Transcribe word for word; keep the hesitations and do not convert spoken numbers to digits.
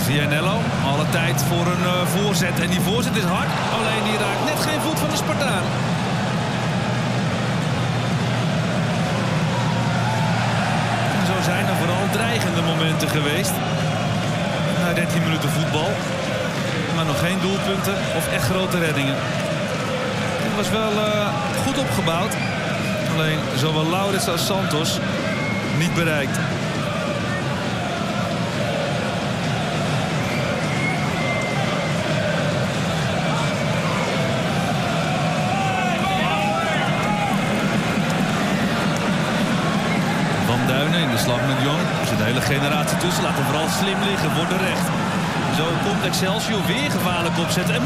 Vianello, alle tijd voor een uh, voorzet. En die voorzet is hard, alleen die raakt net geen voet van de Spartaan. En zo zijn er vooral dreigende momenten geweest. Na dertien minuten voetbal. Maar nog geen doelpunten of echt grote reddingen. Het was wel uh, goed opgebouwd. Alleen zowel Laurits als Santos niet bereikt. Van Duinen in de slag met Jong. Er zit een hele generatie tussen. Laat hem vooral slim liggen. Wordt recht. Zo komt Excelsior weer gevaarlijk opzetten. En